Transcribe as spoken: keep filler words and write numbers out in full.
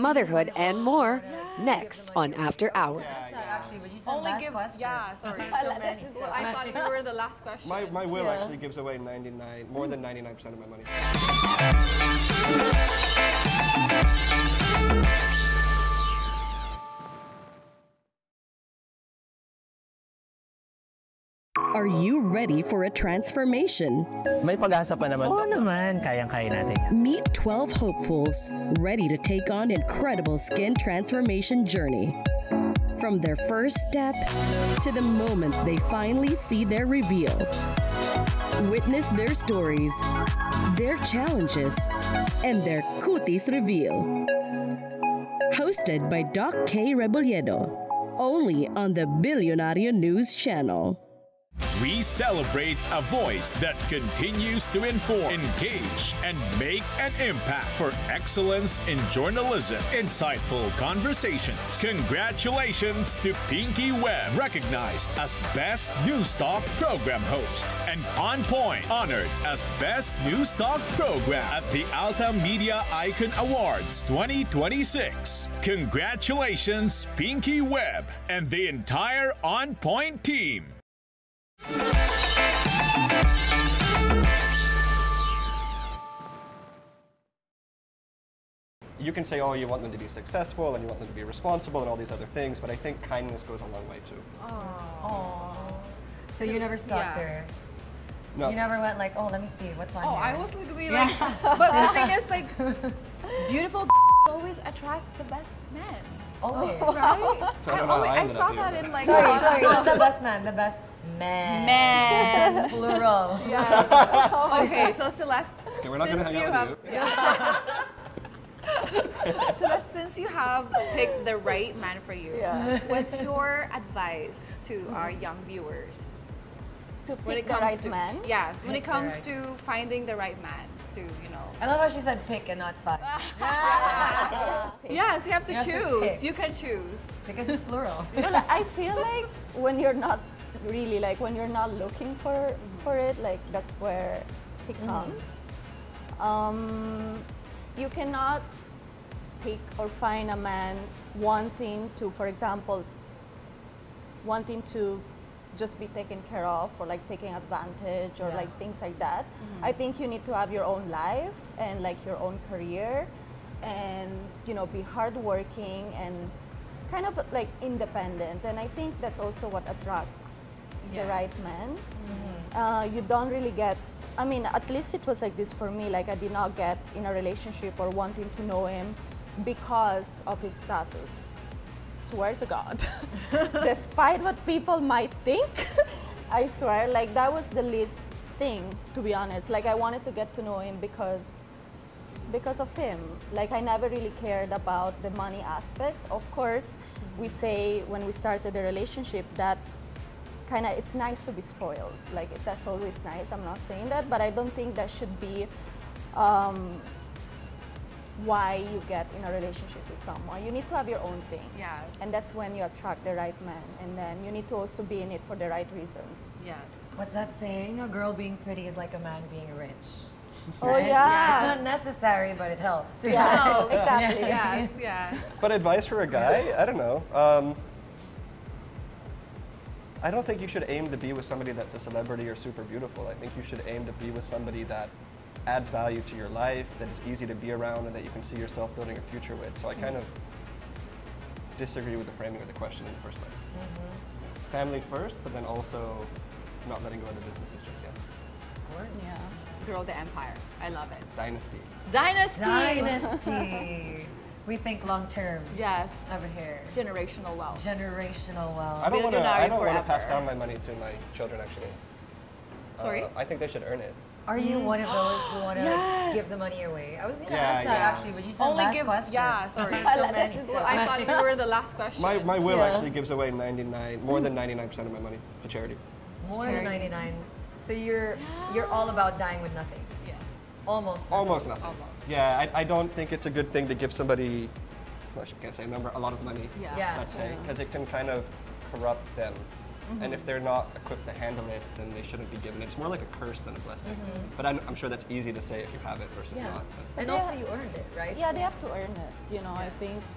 motherhood, and more next on After Hours. Actually, but you said Only last give, question. yeah, sorry. So many. Well, I thought you were the last question. My, my will actually gives away ninety-nine, more than ninety-nine percent of my money. Are you ready for a transformation? May pag-asa pa naman. Oo naman, kayang-kaya natin. Meet twelve hopefuls ready to take on incredible skin transformation journey. From their first step to the moment they finally see their reveal. Witness their stories, their challenges, and their cuties reveal. Hosted by Doc K. Rebolledo, only on the Billionario News Channel. We celebrate a voice that continues to inform, engage, and make an impact for excellence in journalism. Insightful conversations. Congratulations to Pinky Webb, recognized as Best News Talk Program Host, and On Point, honored as Best News Talk Program at the Alta Media Icon Awards twenty twenty-six. Congratulations, Pinky Webb and the entire On Point team. You can say, oh, you want them to be successful and you want them to be responsible and all these other things, but I think kindness goes a long way too. Oh. So, you never stalked yeah. her? No. You never went like, oh, let me see, what's on Oh, here? I was gonna be like, but the thing is, like, beautiful always attract the best men. Always. Right? So I I, don't know how always, I I ended saw up here, that but- in like. Sorry, a lot sorry, of- not the best man, the best man. Man. Plural. Yes. Okay, so Celeste. Okay, we're not gonna since hang you out with have, Yeah. Celeste, since you have picked the right man for you, Yeah. what's your advice to our young viewers? To When pick it the comes right to man. yes, when Pick it the comes right- to finding the right man to you know. I love how she said pick and not find. Yes, you have to You have to choose. pick. you can choose. Because it's plural. Well, I feel like when you're not really like when you're not looking for for it, like that's where it comes. Um, you cannot pick or find a man wanting to, for example, wanting to just be taken care of or like taking advantage or Yeah. like things like that. I think you need to have your own life and like your own career and you know be hardworking and kind of like independent, and I think that's also what attracts the Yes. right man. Uh, you don't really get, I mean, at least it was like this for me, like I did not get in a relationship or wanting to know him because of his status. Swear to God. Despite what people might think, I swear, like that was the least thing, to be honest. Like I wanted to get to know him because because of him. Like I never really cared about the money aspects. Of course, we say when we started the relationship that kind of it's nice to be spoiled. Like that's always nice. I'm not saying that, but I don't think that should be um, why you get in a relationship with someone. You need to have your own thing. Yes. And that's when you attract the right man. And then you need to also be in it for the right reasons. Yes. What's that saying? A girl being pretty is like a man being rich. Oh Right? yeah. It's not necessary, but it helps. Yeah, exactly. Yes. Yes. But advice for a guy? I don't know. Um, I don't think you should aim to be with somebody that's a celebrity or super beautiful. I think you should aim to be with somebody that adds value to your life, that is easy to be around, and that you can see yourself building a future with. So I kind of disagree with the framing of the question in the first place. Family first, but then also not letting go of the businesses just yet. Yeah. Grow the empire. I love it. Dynasty. Dynasty. Dynasty. We think long term Yes. over here. Generational wealth. Generational I wealth. don't want to. Billionaire I don't want to pass forever. down my money to my children. Actually. Sorry? Uh, I think they should earn it. Are you one of those who want to Yes. give the money away? I was going to Yeah, ask that yeah. actually, but you said Only last give. question. Yeah. Sorry. So So many. Well, I thought you were the last question. My my will Yeah. actually gives away ninety-nine, more than ninety-nine percent of my money to charity. More Charity. than ninety-nine. So you're you're all about dying with nothing. Yeah. Almost. nothing. Almost nothing. Almost. Yeah, I, I don't think it's a good thing to give somebody, well, I can't say a number, a lot of money. Yeah. Yeah. Let's say, because it can kind of corrupt them And if they're not equipped to handle it, then they shouldn't be given it. It's more like a curse than a blessing. But I'm, I'm sure that's easy to say if you have it versus Yeah. not. But. And But also they- you earned it, right? Yeah, So- they have to earn it. You know, I Yes. think